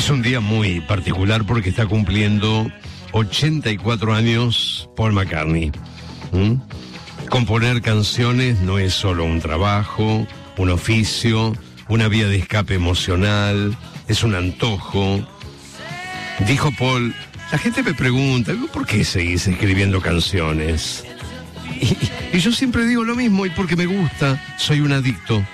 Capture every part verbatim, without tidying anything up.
Es un día muy particular porque está cumpliendo ochenta y cuatro años Paul McCartney. ¿Mm? Componer canciones no es solo un trabajo, un oficio, una vía de escape emocional, es un antojo. Dijo Paul, la gente me pregunta, ¿por qué seguís escribiendo canciones? Y, y yo siempre digo lo mismo, y porque me gusta, soy un adicto.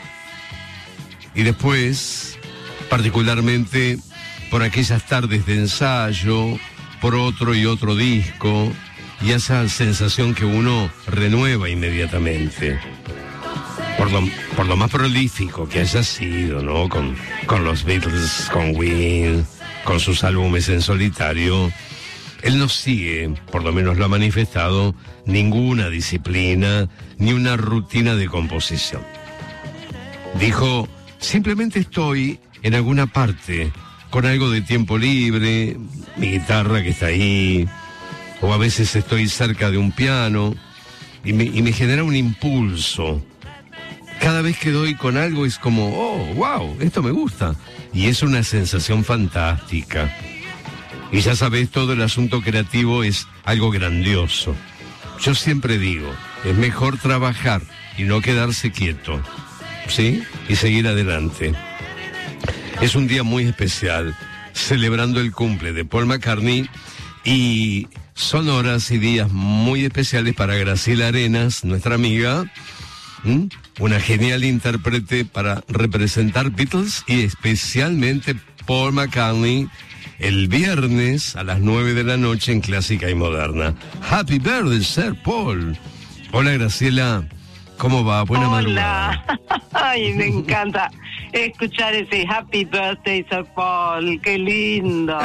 Y después, particularmente por aquellas tardes de ensayo, por otro y otro disco, y esa sensación que uno renueva inmediatamente. Por lo, por lo más prolífico que haya sido, ¿no? Con, con los Beatles, con Ween, con sus álbumes en solitario, él no sigue, por lo menos lo ha manifestado, ninguna disciplina ni una rutina de composición. Dijo, simplemente estoy en alguna parte con algo de tiempo libre, mi guitarra que está ahí, o a veces estoy cerca de un piano y me, y me genera un impulso. Cada vez que doy con algo es como, oh, wow, esto me gusta. Y es una sensación fantástica. Y ya sabes, todo el asunto creativo es algo grandioso. Yo siempre digo, es mejor trabajar y no quedarse quieto, ¿sí? Y seguir adelante. Es un día muy especial, celebrando el cumple de Paul McCartney, y son horas y días muy especiales para Graciela Arenas, nuestra amiga, ¿Mm? una genial intérprete para representar Beatles y especialmente Paul McCartney el viernes a las nueve de la noche en Clásica y Moderna. Happy birthday, Sir Paul. Hola Graciela, ¿cómo va? Buena madrugada. Hola, ay, me encanta escuchar ese Happy birthday, Sir Paul, qué lindo.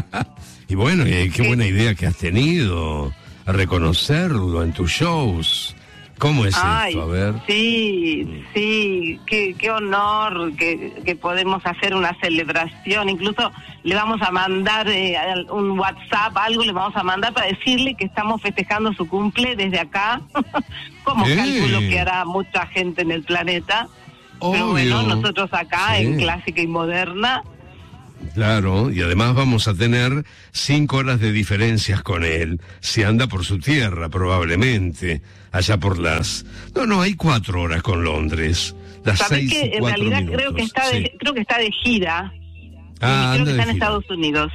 Y bueno, y qué buena idea que has tenido, reconocerlo en tus shows. ¿Cómo es Ay, esto? A ver. Sí, sí, qué, qué honor que, que podemos hacer una celebración. Incluso le vamos a mandar eh, un WhatsApp, algo le vamos a mandar para decirle que estamos festejando su cumple desde acá. Como ¿Qué? Calculo que hará mucha gente en el planeta. Obvio. Pero bueno, nosotros acá Sí. en Clásica y Moderna. Claro, y además vamos a tener cinco horas de diferencias con él, si anda por su tierra, probablemente, allá por las... No, no, hay cuatro horas con Londres, las ¿Sabés seis que y en cuatro realidad minutos. creo que está de, Sí. creo que está de gira? Ah, y creo anda que de está en gira. Estados Unidos.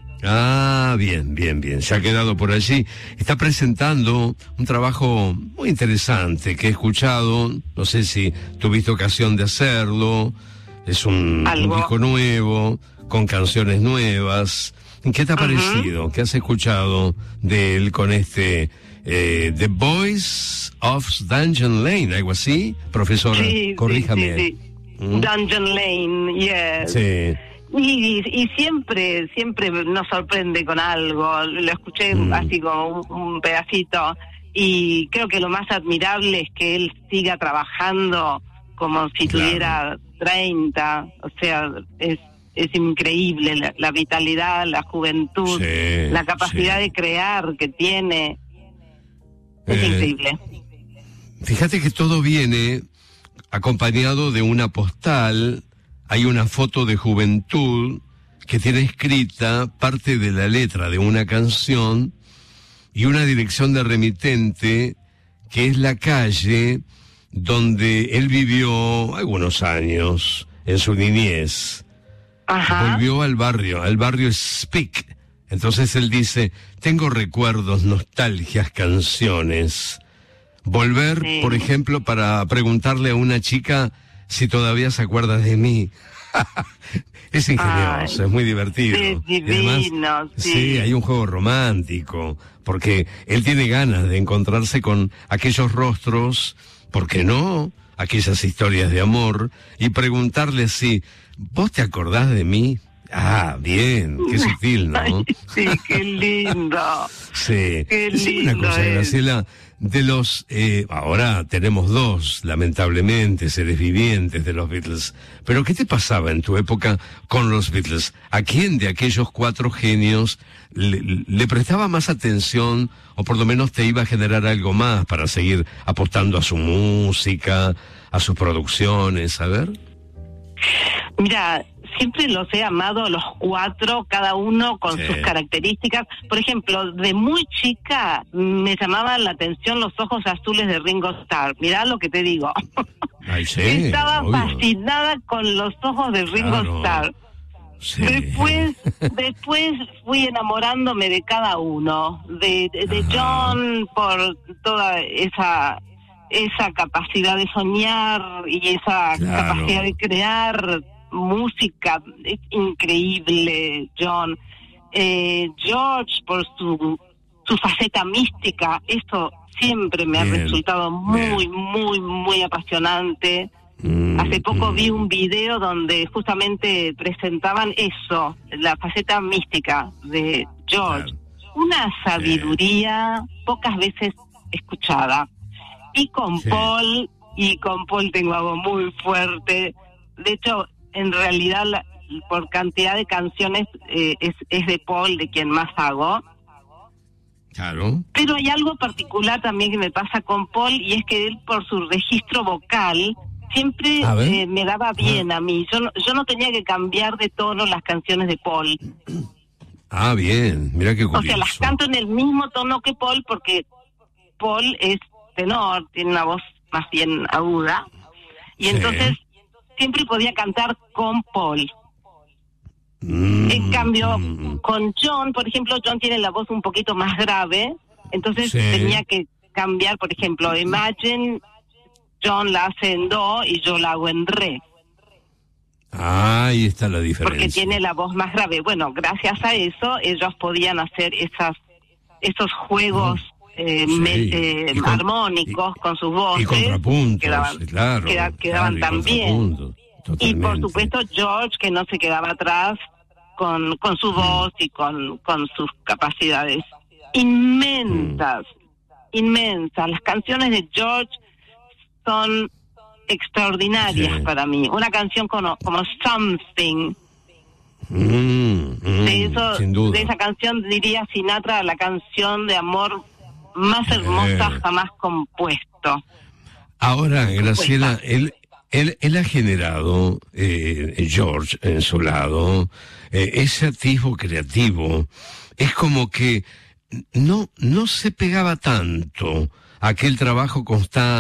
Ah, bien, bien, bien, se ha quedado por allí. Está presentando un trabajo muy interesante que he escuchado, no sé si tuviste ocasión de hacerlo, es un, un Algo. disco nuevo, con canciones nuevas. ¿Qué te ha parecido? Uh-huh. ¿Qué has escuchado de él con este eh, The Voice of Dungeon Lane, algo así? Profesora, sí, corríjame. Sí, sí, sí. ¿Mm? Dungeon Lane, yes. Sí. Y, y siempre, siempre nos sorprende con algo. Lo escuché mm. así como un, un pedacito. Y creo que lo más admirable es que él siga trabajando como si claro. tuviera treinta. O sea, es es increíble la, la vitalidad, la juventud, sí, la capacidad sí. de crear que tiene. Es eh, increíble. Fíjate que todo viene acompañado de una postal. Hay una foto de juventud que tiene escrita parte de la letra de una canción y una dirección de remitente que es la calle donde él vivió algunos años en su niñez. Ajá. Volvió al barrio, al barrio Speke. Entonces él dice, tengo recuerdos, nostalgias, canciones. Volver, sí. por ejemplo, para preguntarle a una chica si todavía se acuerda de mí. Es ingenioso, Ay, es muy divertido. Es divino, además, sí. sí, hay un juego romántico, porque él tiene ganas de encontrarse con aquellos rostros, ¿por qué no? Aquellas historias de amor, y preguntarle así, ¿vos te acordás de mí? Ah, bien, qué sutil, ¿no? Ay, sí, qué lindo. Sí. Qué lindo. Una cosa, es. Graciela, de los, eh, ahora tenemos dos, lamentablemente, seres vivientes de los Beatles. Pero ¿qué te pasaba en tu época con los Beatles? ¿A quién de aquellos cuatro genios le, le prestaba más atención, o por lo menos te iba a generar algo más para seguir apostando a su música, a sus producciones? A ver. Mira, siempre los he amado a los cuatro, cada uno con sí. sus características. Por ejemplo, de muy chica me llamaban la atención los ojos azules de Ringo Starr. Mirá lo que te digo. Ay, sí, Estaba obvio. fascinada con los ojos de Ringo Claro. Starr. Sí. Después, después fui enamorándome de cada uno, de, de, de John por toda esa esa capacidad de soñar y esa Claro. capacidad de crear música. Es increíble, John. Eh, George por su su faceta mística, esto siempre me Bien, ha resultado muy, bien. muy, muy apasionante. Mm, Hace poco mm. vi un video donde justamente presentaban eso, la faceta mística de George. Claro. Una sabiduría pocas veces escuchada. Y con Sí. Paul, y con Paul tengo algo muy fuerte. De hecho, en realidad, la- por cantidad de canciones, eh, es, es de Paul de quien más hago. Claro. Pero hay algo particular también que me pasa con Paul, y es que él, por su registro vocal, siempre A ver. eh, me daba bien a mí. Yo no, yo no tenía que cambiar de tono las canciones de Paul. Ah, bien, mira qué O curioso. sea, las canto en el mismo tono que Paul, porque Paul es tenor, tiene una voz más bien aguda, y Sí. entonces siempre podía cantar con Paul. Mm, En cambio, mm, con John, por ejemplo, John tiene la voz un poquito más grave, entonces Sí. tenía que cambiar, por ejemplo, Imagine, John la hace en do y yo la hago en re, ahí está la diferencia. porque tiene la voz más grave. Bueno, gracias a eso ellos podían hacer esas esos juegos eh, Sí. me- eh, Y con- armónicos y- con sus voces. Y contrapuntos, quedaban, claro. queda- quedaban claro, y tan bien. contrapuntos, Y por totalmente. supuesto George, que no se quedaba atrás con, con su voz y con, con sus capacidades inmensas, inmensas. Las canciones de George son extraordinarias Sí. para mí. Una canción como, como Something, Mm, mm, de, eso, sin duda. de esa canción diría Sinatra, la canción de amor más hermosa Eh. jamás compuesto. Ahora, Graciela, él, él, él ha generado, eh, George, en su lado, eh, ese atisbo creativo. Es como que no, no se pegaba tanto a aquel trabajo constante